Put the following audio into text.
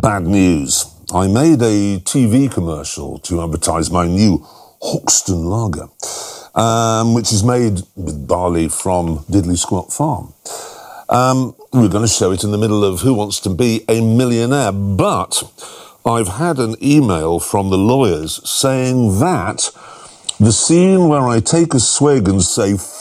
Bad news. I made a TV commercial to advertise my new Hoxton lager, which is made with barley from Diddley Squat Farm. We're going to show it in the middle of Who Wants to Be a Millionaire, but I've had an email from the lawyers saying that the scene where I take a swig and say